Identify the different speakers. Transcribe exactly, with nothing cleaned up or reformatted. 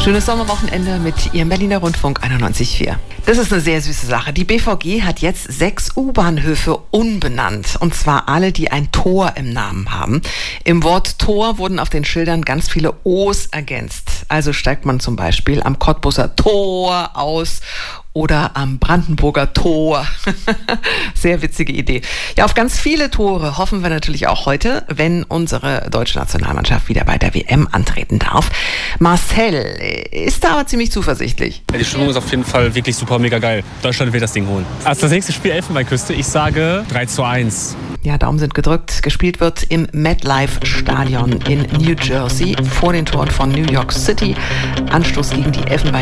Speaker 1: Schönes Sommerwochenende mit Ihrem Berliner Rundfunk einundneunzig Komma vier. Das ist eine sehr süße Sache. Die B V G hat jetzt sechs U-Bahnhöfe umbenannt. Und zwar alle, die ein Tor im Namen haben. Im Wort Tor wurden auf den Schildern ganz viele O's ergänzt. Also steigt man zum Beispiel am Cottbuser Tor aus oder am Brandenburger Tor. Sehr witzige Idee. Ja, auf ganz viele Tore hoffen wir natürlich auch heute, wenn unsere deutsche Nationalmannschaft wieder bei der W M antreten darf. Marcel ist da aber ziemlich zuversichtlich.
Speaker 2: Ja, die Stimmung ist auf jeden Fall wirklich super, mega geil. Deutschland wird das Ding holen. Also das nächste Spiel Elfenbeinküste, ich sage drei zu eins.
Speaker 1: Ja, Daumen sind gedrückt. Gespielt wird im MetLife Stadion in New Jersey vor den Toren von New York City. Anstoß gegen die Elfenbein